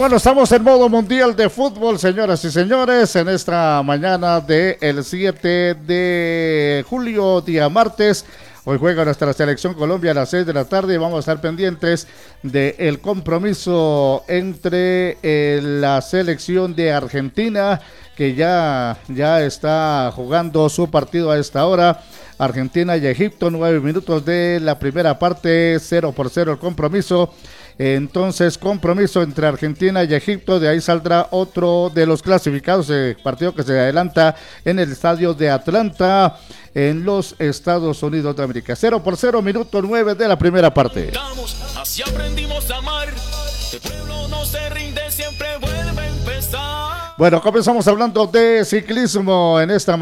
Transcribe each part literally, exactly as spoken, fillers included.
Bueno, estamos en modo mundial de fútbol, señoras y señores, en esta mañana del siete de julio, día martes. Hoy juega nuestra selección Colombia a las seis de la tarde y vamos a estar pendientes del compromiso entre eh, la selección de Argentina, que ya, ya está jugando su partido a esta hora. Argentina y Egipto, nueve minutos de la primera parte, cero por cero el compromiso. Entonces, compromiso entre Argentina y Egipto, de ahí saldrá otro de los clasificados, el partido que se adelanta en el estadio de Atlanta, en los Estados Unidos de América. cero por cero, minuto nueve de la primera parte. Así aprendimos a amar, el pueblo no se rinde, siempre vuelve a empezar. Bueno, comenzamos hablando de ciclismo en esta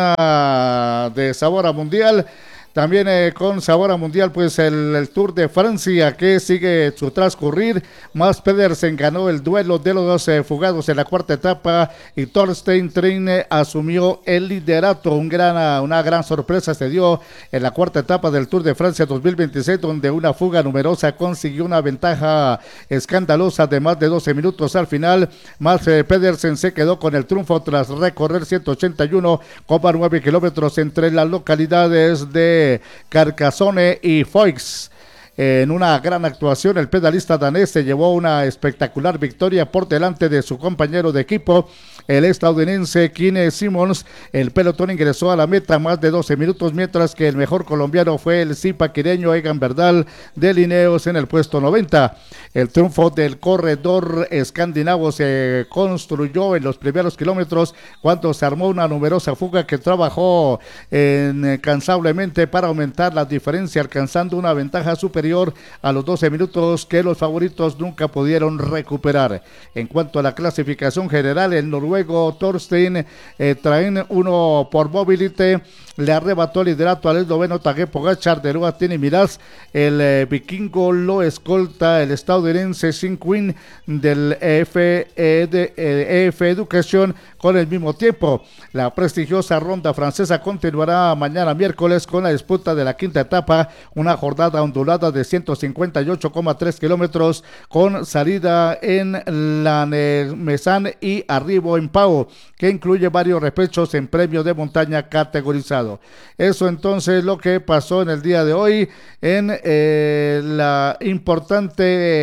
mañana de Sabor a Mundial. También eh, con sabor a mundial, pues el, el Tour de Francia que sigue su transcurrir. Mads Pedersen ganó el duelo de los dos eh, fugados en la cuarta etapa y Thorsten Trein eh, asumió el liderato. Un gran, una gran sorpresa se dio en la cuarta etapa del Tour de Francia dos mil veintiséis, donde una fuga numerosa consiguió una ventaja escandalosa de más de doce minutos al final. Mads eh, Pedersen se quedó con el triunfo tras recorrer ciento ochenta y uno coma nueve kilómetros entre las localidades de Carcassonne y Foix. En una gran actuación, el pedalista danés se llevó una espectacular victoria por delante de su compañero de equipo, el estadounidense Quinn Simmons. El pelotón ingresó a la meta más de doce minutos, mientras que el mejor colombiano fue el zipaquireño Egan Bernal de Lineos en el puesto noventa. El triunfo del corredor escandinavo se construyó en los primeros kilómetros, cuando se armó una numerosa fuga que trabajó incansablemente para aumentar la diferencia, alcanzando una ventaja superior a los doce minutos que los favoritos nunca pudieron recuperar. En cuanto a la clasificación general, el noruego Thorstein eh, Trein, uno por Mobility, le arrebató el liderato al esloveno Tadej Pogačar de Lua Tini Miraz. El eh, vikingo lo escolta el estadounidense Sean Quinn del E F, eh, de, eh, E F Education con el mismo tiempo. La prestigiosa ronda francesa continuará mañana miércoles con la disputa de la quinta etapa, una jornada ondulada de ciento cincuenta y ocho coma tres kilómetros con salida en La Mesan y arribo en Pau, que incluye varios repechos en premio de montaña categorizado. Eso entonces lo que pasó en el día de hoy en eh, la importante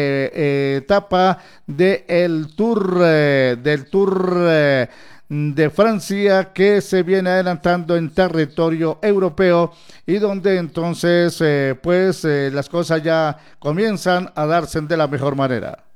eh, etapa de el Tour eh, del Tour eh, de Francia, que se viene adelantando en territorio europeo y donde entonces eh, pues eh, las cosas ya comienzan a darse de la mejor manera.